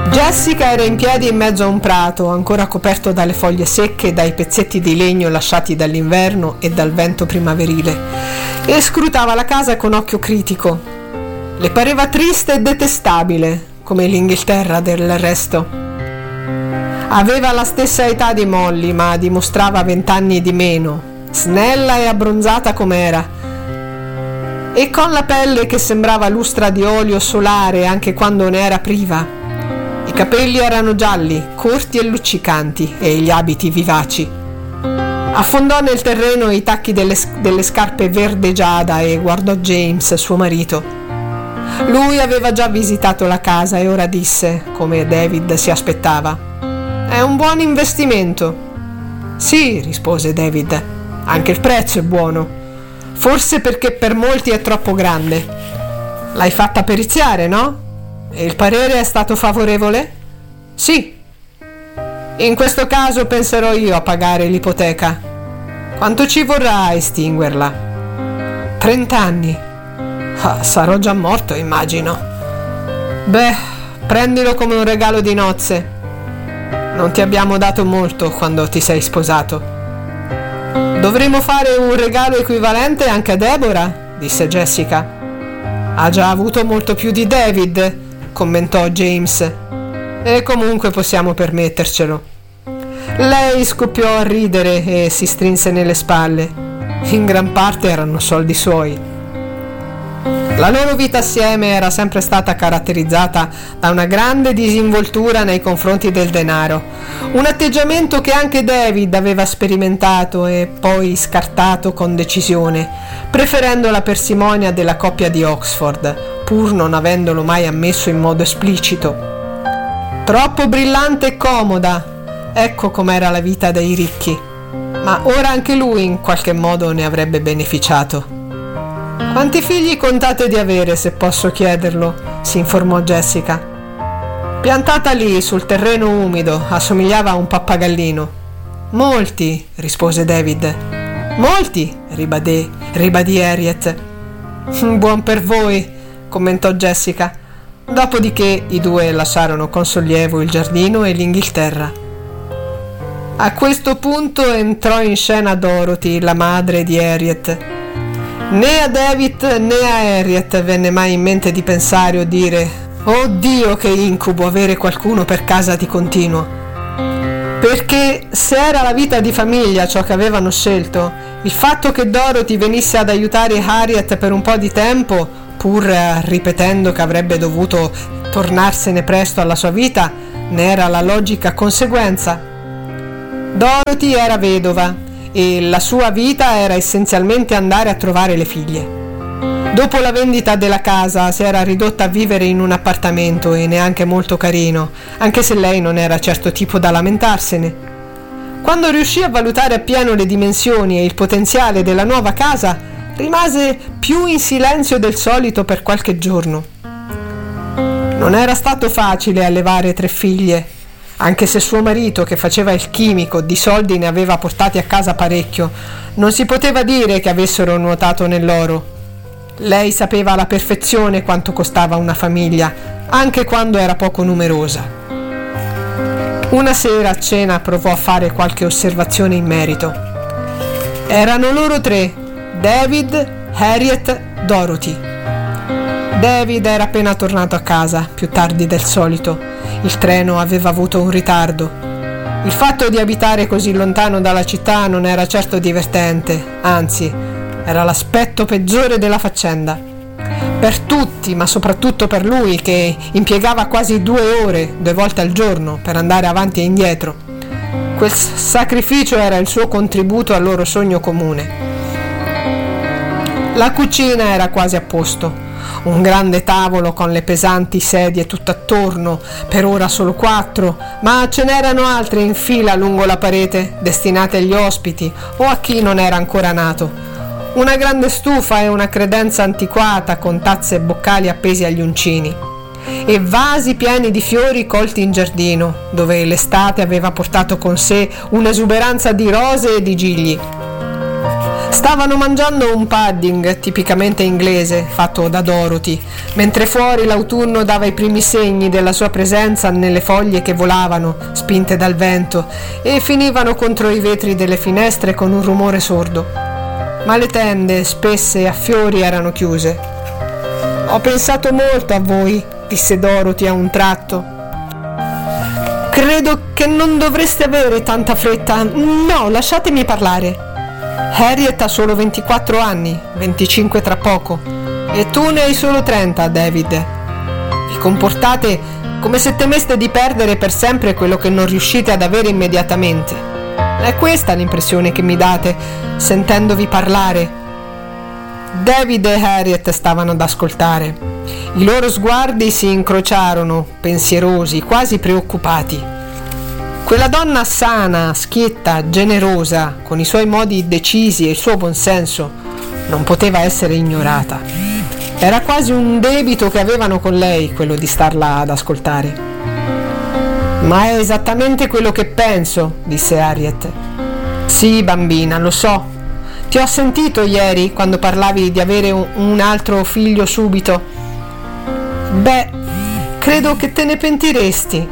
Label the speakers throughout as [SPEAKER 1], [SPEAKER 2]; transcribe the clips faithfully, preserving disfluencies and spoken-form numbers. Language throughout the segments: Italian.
[SPEAKER 1] Jessica era in piedi in mezzo a un prato, ancora coperto dalle foglie secche e dai pezzetti di legno lasciati dall'inverno e dal vento primaverile, e scrutava la casa con occhio critico. Le pareva triste e detestabile, come l'Inghilterra del resto. Aveva la stessa età di Molly, ma dimostrava vent'anni di meno, snella e abbronzata com'era, e con la pelle che sembrava lustra di olio solare anche quando ne era priva. I capelli erano gialli, corti e luccicanti, e gli abiti vivaci. Affondò nel terreno i tacchi delle, delle scarpe verde giada e guardò James, suo marito. Lui aveva già visitato la casa e ora disse, come David si aspettava: «È un buon investimento». «Sì», rispose David, «anche il prezzo è buono. Forse perché per molti è troppo grande. L'hai fatta periziare, no? E il parere è stato favorevole?» «Sì». «In questo caso penserò io a pagare l'ipoteca. Quanto ci vorrà a estinguerla?» «Trent'anni». Ah, sarò già morto, immagino. «Beh, prendilo come un regalo di nozze. Non ti abbiamo dato molto quando ti sei sposato». «Dovremmo fare un regalo equivalente anche a Deborah», disse Jessica. «Ha già avuto molto più di David», commentò James, «e comunque possiamo permettercelo». Lei scoppiò a ridere e si strinse nelle spalle. In gran parte erano soldi suoi. La loro vita assieme era sempre stata caratterizzata da una grande disinvoltura nei confronti del denaro, un atteggiamento che anche David aveva sperimentato e poi scartato con decisione, preferendo la parsimonia della coppia di Oxford, pur non avendolo mai ammesso in modo esplicito. Troppo brillante e comoda, ecco com'era la vita dei ricchi, ma ora anche lui in qualche modo ne avrebbe beneficiato. «Quanti figli contate di avere, se posso chiederlo?» si informò Jessica. Piantata lì sul terreno umido, assomigliava a un pappagallino. «Molti», rispose David. «Molti», ribadì, ribadì Harriet. «Buon per voi», commentò Jessica. Dopodiché i due lasciarono con sollievo il giardino e l'Inghilterra. A questo punto entrò in scena Dorothy, la madre di Harriet. Né a David né a Harriet venne mai in mente di pensare o dire: «Oh Dio, che incubo avere qualcuno per casa di continuo», perché se era la vita di famiglia ciò che avevano scelto, il fatto che Dorothy venisse ad aiutare Harriet per un po' di tempo, pur ripetendo che avrebbe dovuto tornarsene presto alla sua vita, ne era la logica conseguenza. Dorothy era vedova e la sua vita era essenzialmente andare a trovare le figlie. Dopo la vendita della casa si era ridotta a vivere in un appartamento e neanche molto carino, anche se lei non era certo tipo da lamentarsene. Quando riuscì a valutare appieno le dimensioni e il potenziale della nuova casa, rimase più in silenzio del solito per qualche giorno. Non era stato facile allevare tre figlie, anche se suo marito, che faceva il chimico, di soldi ne aveva portati a casa parecchio. Non si poteva dire che avessero nuotato nell'oro. Lei sapeva alla perfezione quanto costava una famiglia, anche quando era poco numerosa. Una sera a cena provò a fare qualche osservazione in merito. Erano loro tre: David, Harriet, Dorothy. David era appena tornato a casa, più tardi del solito. Il treno aveva avuto un ritardo. Il fatto di abitare così lontano dalla città non era certo divertente, anzi, era l'aspetto peggiore della faccenda. Per tutti, ma soprattutto per lui, che impiegava quasi due ore, due volte al giorno, per andare avanti e indietro. Quel sacrificio era il suo contributo al loro sogno comune. La cucina era quasi a posto. Un grande tavolo con le pesanti sedie tutt'attorno, per ora solo quattro, ma ce n'erano altre in fila lungo la parete, destinate agli ospiti o a chi non era ancora nato. Una grande stufa e una credenza antiquata con tazze e boccali appesi agli uncini, e vasi pieni di fiori colti in giardino, dove l'estate aveva portato con sé un'esuberanza di rose e di gigli. Stavano mangiando un pudding tipicamente inglese fatto da Dorothy, mentre fuori l'autunno dava i primi segni della sua presenza nelle foglie che volavano, spinte dal vento, e finivano contro i vetri delle finestre con un rumore sordo. Ma le tende, spesse a fiori, erano chiuse. «Ho pensato molto a voi», disse Dorothy a un tratto. «Credo che non dovreste avere tanta fretta. No, lasciatemi parlare. Harriet ha solo ventiquattro anni, venticinque tra poco, e tu ne hai solo trenta, David. Vi comportate come se temeste di perdere per sempre quello che non riuscite ad avere immediatamente. È questa l'impressione che mi date, sentendovi parlare». David e Harriet stavano ad ascoltare. I loro sguardi si incrociarono, pensierosi, quasi preoccupati. Quella donna sana, schietta, generosa, con i suoi modi decisi e il suo buonsenso, non poteva essere ignorata. Era quasi un debito che avevano con lei, quello di starla ad ascoltare. «Ma è esattamente quello che penso», disse Harriet. «Sì, bambina, lo so. Ti ho sentito ieri quando parlavi di avere un, un altro figlio subito. Beh, credo che te ne pentiresti».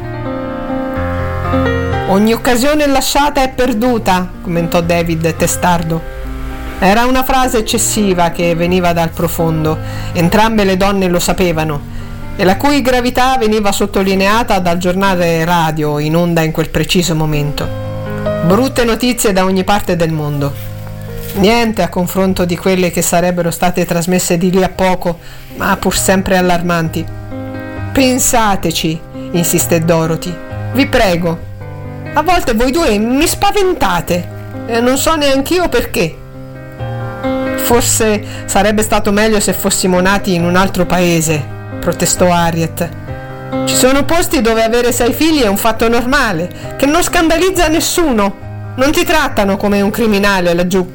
[SPEAKER 1] «Ogni occasione lasciata è perduta», commentò David testardo. Era una frase eccessiva che veniva dal profondo, entrambe le donne lo sapevano, e la cui gravità veniva sottolineata dal giornale radio in onda in quel preciso momento. Brutte notizie da ogni parte del mondo. Niente a confronto di quelle che sarebbero state trasmesse di lì a poco, ma pur sempre allarmanti. «Pensateci», insiste Dorothy. «Vi prego. A volte voi due mi spaventate e non so neanch'io perché». «Forse sarebbe stato meglio se fossimo nati in un altro paese», protestò Harriet. «Ci sono posti dove avere sei figli è un fatto normale, che non scandalizza nessuno. Non ti trattano come un criminale laggiù».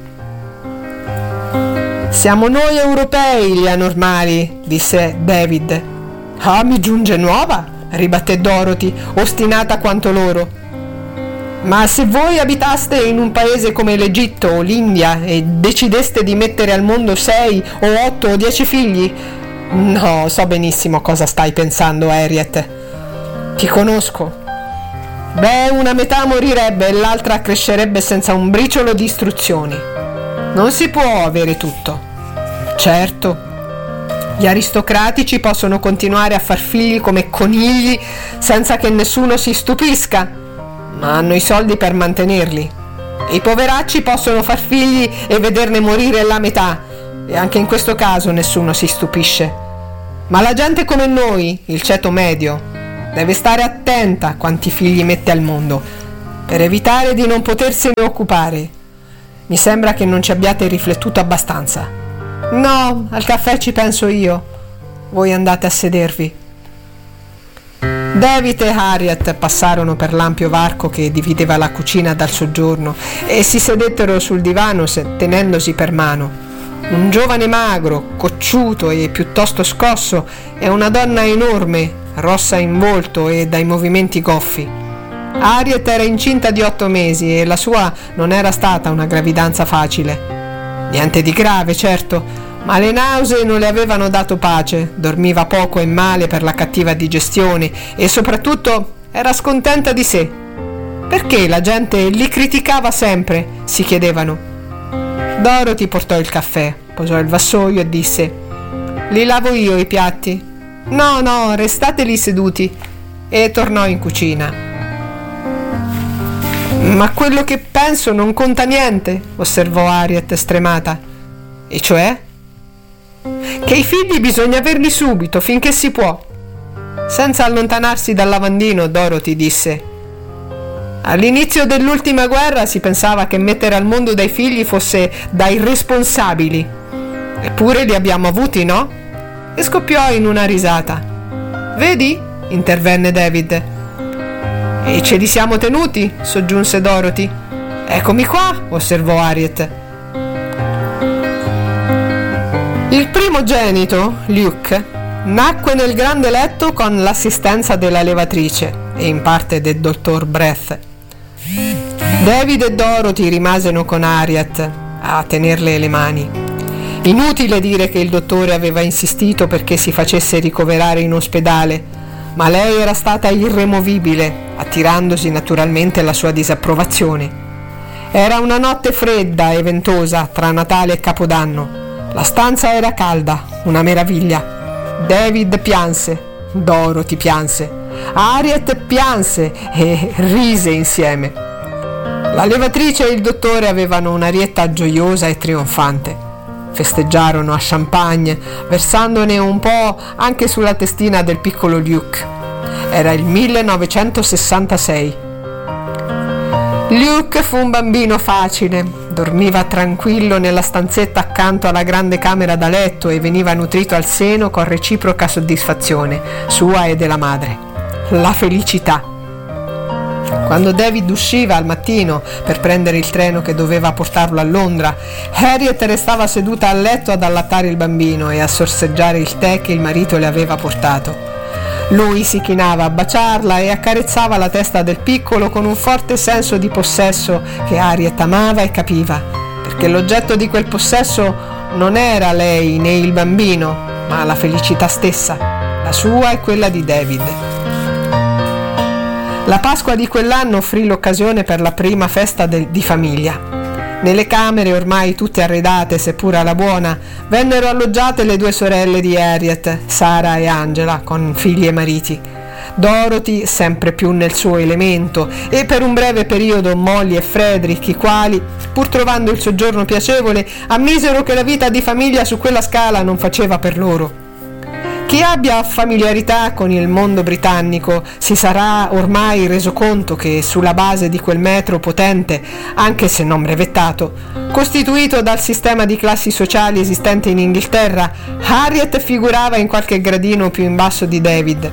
[SPEAKER 1] «Siamo noi europei gli anormali», disse David. «Ah, mi giunge nuova», ribatté Dorothy, ostinata quanto loro. «Ma se voi abitaste in un paese come l'Egitto o l'India e decideste di mettere al mondo sei o otto o dieci figli...» «No, so benissimo cosa stai pensando, Harriet. Ti conosco. Beh, una metà morirebbe e l'altra crescerebbe senza un briciolo di istruzioni. Non si può avere tutto. Certo, gli aristocratici possono continuare a far figli come conigli senza che nessuno si stupisca, ma hanno i soldi per mantenerli. E i poveracci possono far figli e vederne morire la metà, e anche in questo caso nessuno si stupisce. Ma la gente come noi, il ceto medio, deve stare attenta a quanti figli mette al mondo, per evitare di non potersene occupare. Mi sembra che non ci abbiate riflettuto abbastanza». «No, al caffè ci penso io. Voi andate a sedervi». David e Harriet passarono per l'ampio varco che divideva la cucina dal soggiorno e si sedettero sul divano tenendosi per mano. Un giovane magro, cocciuto e piuttosto scosso, e una donna enorme, rossa in volto e dai movimenti goffi. Harriet era incinta di otto mesi e la sua non era stata una gravidanza facile. Niente di grave, certo, ma le nausee non le avevano dato pace, dormiva poco e male per la cattiva digestione e soprattutto era scontenta di sé. Perché la gente li criticava sempre, si chiedevano. Dorothy portò il caffè, posò il vassoio e disse: «Li lavo io i piatti?» «No, no, restate lì seduti», e tornò in cucina. «Ma quello che penso non conta niente», osservò Harriet stremata. «E cioè?» «Che i figli bisogna averli subito, finché si può». Senza allontanarsi dal lavandino, Dorothy disse: «All'inizio dell'ultima guerra si pensava che mettere al mondo dei figli fosse da irresponsabili. Eppure li abbiamo avuti, no?» E scoppiò in una risata. «Vedi?» intervenne David. «E ce li siamo tenuti?» soggiunse Dorothy. «Eccomi qua», osservò Harriet. Il primogenito, Luke, nacque nel grande letto con l'assistenza della levatrice e in parte del dottor Breath. David e Dorothy rimasero con Harriet. a tenerle le mani. Inutile dire che il dottore aveva insistito perché si facesse ricoverare in ospedale, ma lei era stata irremovibile, attirandosi naturalmente la sua disapprovazione. Era una notte fredda e ventosa tra Natale e Capodanno. La stanza era calda, una meraviglia. David pianse, Dorothy pianse, Harriet pianse e rise insieme. La levatrice e il dottore avevano un'arietta gioiosa e trionfante. Festeggiarono a champagne, versandone un po' anche sulla testina del piccolo Luke. Era il millenovecentosessantasei. Luke fu un bambino facile, dormiva tranquillo nella stanzetta accanto alla grande camera da letto e veniva nutrito al seno con reciproca soddisfazione, sua e della madre. La felicità. Quando David usciva al mattino per prendere il treno che doveva portarlo a Londra, Harriet restava seduta a letto ad allattare il bambino e a sorseggiare il tè che il marito le aveva portato. Lui si chinava a baciarla e accarezzava la testa del piccolo con un forte senso di possesso che Harriet amava e capiva, perché l'oggetto di quel possesso non era lei né il bambino, ma la felicità stessa, la sua e quella di David. La Pasqua di quell'anno offrì l'occasione per la prima festa del, di famiglia. Nelle camere, ormai tutte arredate, seppur alla buona, vennero alloggiate le due sorelle di Harriet, Sara e Angela, con figli e mariti. Dorothy, sempre più nel suo elemento, e per un breve periodo Molly e Frederick, i quali, pur trovando il soggiorno piacevole, ammisero che la vita di famiglia su quella scala non faceva per loro. Chi abbia familiarità con il mondo britannico si sarà ormai reso conto che sulla base di quel metro potente, anche se non brevettato, costituito dal sistema di classi sociali esistente in Inghilterra, Harriet figurava in qualche gradino più in basso di David.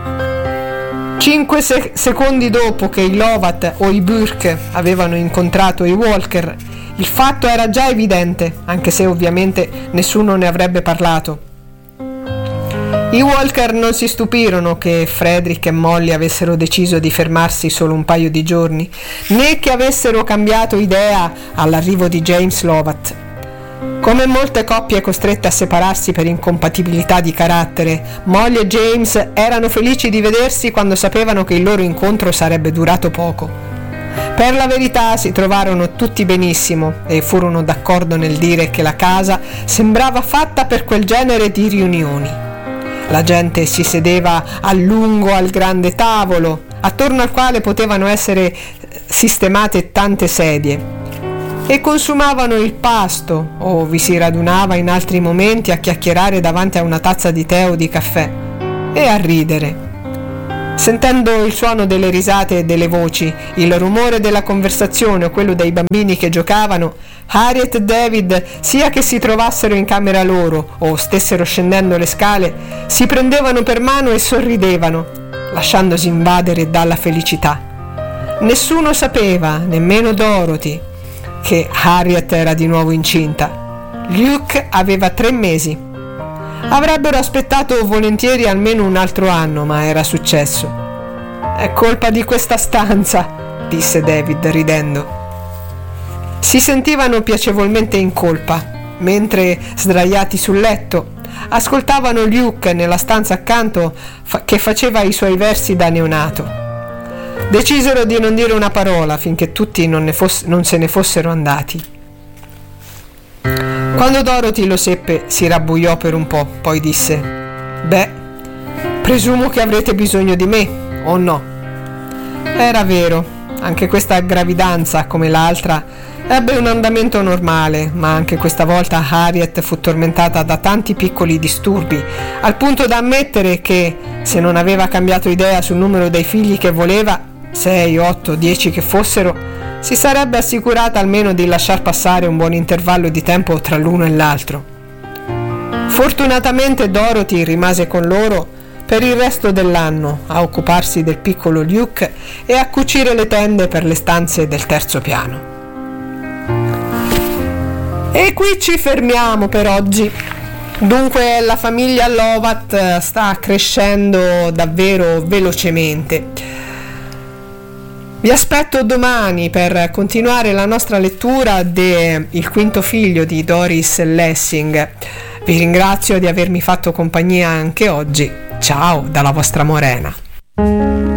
[SPEAKER 1] Cinque se- secondi dopo che i Lovat o i Burke avevano incontrato i Walker, il fatto era già evidente, anche se ovviamente nessuno ne avrebbe parlato. I Walker non si stupirono che Frederick e Molly avessero deciso di fermarsi solo un paio di giorni, né che avessero cambiato idea all'arrivo di James Lovat. Come molte coppie costrette a separarsi per incompatibilità di carattere, Molly e James erano felici di vedersi quando sapevano che il loro incontro sarebbe durato poco. Per la verità si trovarono tutti benissimo e furono d'accordo nel dire che la casa sembrava fatta per quel genere di riunioni. La gente si sedeva a lungo al grande tavolo, attorno al quale potevano essere sistemate tante sedie, e consumavano il pasto o vi si radunava in altri momenti a chiacchierare davanti a una tazza di tè o di caffè e a ridere. Sentendo il suono delle risate e delle voci, il rumore della conversazione o quello dei bambini che giocavano, Harriet e David, sia che si trovassero in camera loro o stessero scendendo le scale, si prendevano per mano e sorridevano, lasciandosi invadere dalla felicità. Nessuno sapeva, nemmeno Dorothy, che Harriet era di nuovo incinta. Luke aveva tre mesi. Avrebbero aspettato volentieri almeno un altro anno, ma era successo. È colpa di questa stanza, disse David ridendo. Si sentivano piacevolmente in colpa, mentre, sdraiati sul letto, ascoltavano Luke nella stanza accanto fa- che faceva i suoi versi da neonato. Decisero di non dire una parola finché tutti non, ne foss- non se ne fossero andati. Quando Dorothy lo seppe, si rabbuiò per un po', poi disse: «Beh, presumo che avrete bisogno di me, o no?» Era vero, anche questa gravidanza, come l'altra, ebbe un andamento normale, ma anche questa volta Harriet fu tormentata da tanti piccoli disturbi, al punto da ammettere che, se non aveva cambiato idea sul numero dei figli che voleva, sei, otto, dieci che fossero, si sarebbe assicurata almeno di lasciar passare un buon intervallo di tempo tra l'uno e l'altro. Fortunatamente Dorothy rimase con loro per il resto dell'anno a occuparsi del piccolo Luke e a cucire le tende per le stanze del terzo piano. E qui ci fermiamo per oggi. Dunque la famiglia Lovat sta crescendo davvero velocemente. Vi aspetto domani per continuare la nostra lettura de Il quinto figlio di Doris Lessing. Vi ringrazio di avermi fatto compagnia anche oggi. Ciao dalla vostra Morena.